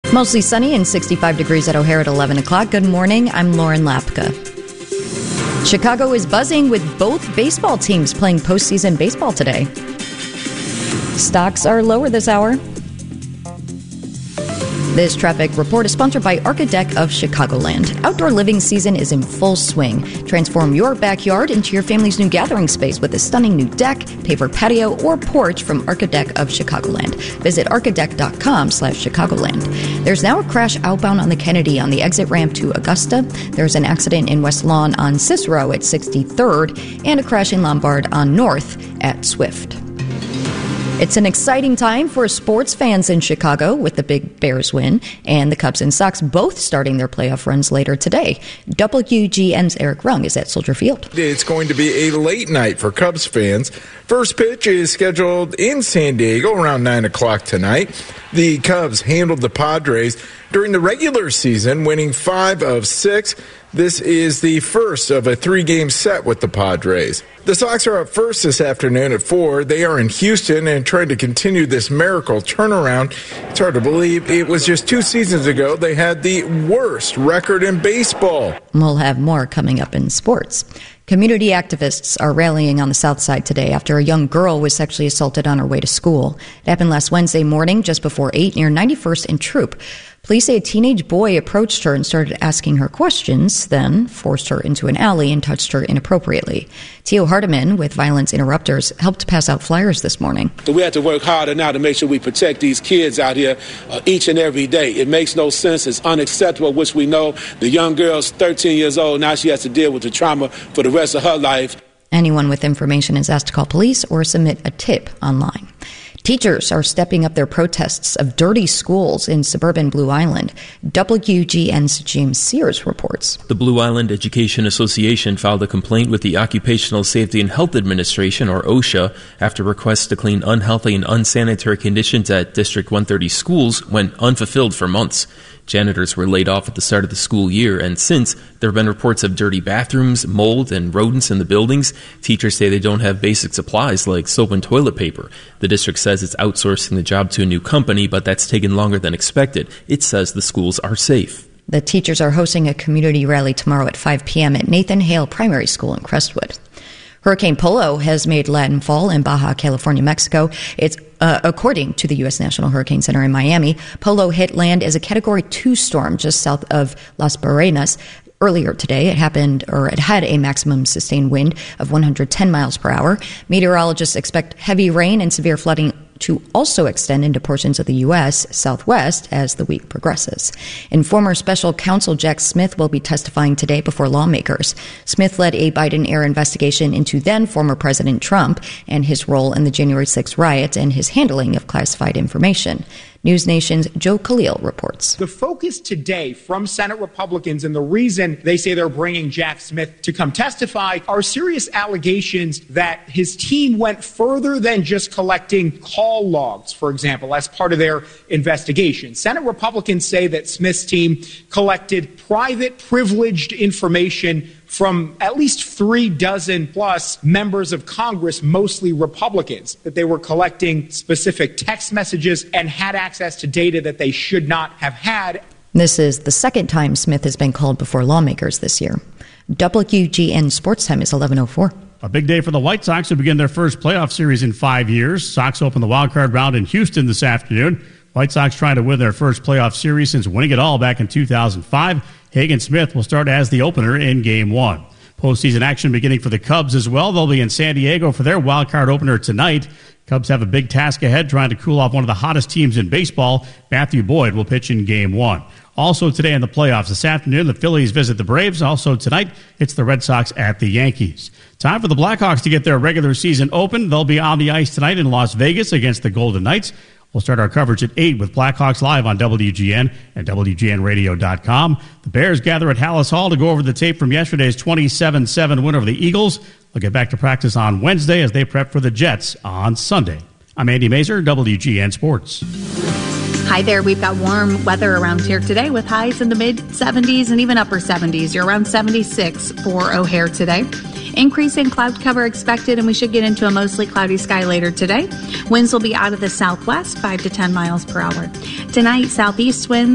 Mostly sunny and 65 degrees at O'Hare at 11 o'clock. Good morning. I'm Lauren Lapka. Chicago is buzzing with both baseball teams playing postseason baseball today. Stocks are lower this hour. This traffic report is sponsored by Architect of Chicagoland. Outdoor living season is in full swing. Transform your backyard into your family's new gathering space with a stunning new deck, paver patio, or porch from Architect of Chicagoland. Visit architect.com/Chicagoland. There's now a crash outbound on the Kennedy on the exit ramp to Augusta. There's an accident in West Lawn on Cicero at 63rd, and a crash in Lombard on North at Swift. It's an exciting time for sports fans in Chicago with the big Bears win, and the Cubs and Sox both starting their playoff runs later today. WGN's Eric Rung is at Soldier Field. It's going to be a late night for Cubs fans. First pitch is scheduled in San Diego around 9 o'clock tonight. The Cubs handled the Padres during the regular season, winning 5 of 6. This is the first of a 3-game set with the Padres. The Sox are up first this afternoon at 4. They are in Houston and trying to continue this miracle turnaround. It's hard to believe it was just 2 seasons ago they had the worst record in baseball. We'll have more coming up in sports. Community activists are rallying on the South Side today after a young girl was sexually assaulted on her way to school. It happened last Wednesday morning just before 8 near 91st and Troop. Police say a teenage boy approached her and started asking her questions, then forced her into an alley and touched her inappropriately. Tio Hardiman with Violence Interrupters helped pass out flyers this morning. So we have to work harder now to make sure we protect these kids out here each and every day. It makes no sense. It's unacceptable, which we know. The young girl's 13 years old. Now she has to deal with the trauma for the rest of her life. Anyone with information is asked to call police or submit a tip online. Teachers are stepping up their protests of dirty schools in suburban Blue Island. WGN's James Sears reports. The Blue Island Education Association filed a complaint with the Occupational Safety and Health Administration, or OSHA, after requests to clean unhealthy and unsanitary conditions at District 130 schools went unfulfilled for months. Janitors were laid off at the start of the school year, and since, there have been reports of dirty bathrooms, mold, and rodents in the buildings. Teachers say they don't have basic supplies like soap and toilet paper. The district says it's outsourcing the job to a new company, but that's taken longer than expected. It says the schools are safe. The teachers are hosting a community rally tomorrow at 5 p.m. at Nathan Hale Primary School in Crestwood. Hurricane Polo has made landfall in Baja California, Mexico. It's according to the U.S. National Hurricane Center in Miami. Polo hit land as a Category 2 storm just south of Las Barrenas. Earlier today, it had a maximum sustained wind of 110 miles per hour. Meteorologists expect heavy rain and severe flooding to also extend into portions of the U.S. Southwest as the week progresses. And former special counsel Jack Smith will be testifying today before lawmakers. Smith led a Biden-era investigation into then-former President Trump and his role in the January 6th riots and his handling of classified information. News Nation's Joe Khalil reports. The focus today from Senate Republicans, and the reason they say they're bringing Jack Smith to come testify, are serious allegations that his team went further than just collecting call logs, for example, as part of their investigation. Senate Republicans say that Smith's team collected private, privileged information from at least 36 plus members of Congress, mostly Republicans, that they were collecting specific text messages and had access to data that they should not have had. This is the second time Smith has been called before lawmakers this year. WGN Sports Time is 11:04. A big day for the White Sox, who begin their first playoff series in 5 years. Sox open the wildcard round in Houston this afternoon. White Sox trying to win their first playoff series since winning it all back in 2005. Hagen Smith will start as the opener in Game 1. Postseason action beginning for the Cubs as well. They'll be in San Diego for their wildcard opener tonight. Cubs have a big task ahead trying to cool off one of the hottest teams in baseball. Matthew Boyd will pitch in Game 1. Also today in the playoffs this afternoon, the Phillies visit the Braves. Also tonight, it's the Red Sox at the Yankees. Time for the Blackhawks to get their regular season open. They'll be on the ice tonight in Las Vegas against the Golden Knights. We'll start our coverage at 8 with Blackhawks Live on WGN and WGNradio.com. The Bears gather at Hallis Hall to go over the tape from yesterday's 27-7 win over the Eagles. They'll get back to practice on Wednesday as they prep for the Jets on Sunday. I'm Andy Mazer, WGN Sports. Hi there. We've got warm weather around here today with highs in the mid-70s and even upper 70s. You're around 76 for O'Hare today. Increase in cloud cover expected, and we should get into a mostly cloudy sky later today. Winds will be out of the southwest, 5 to 10 miles per hour. Tonight, southeast winds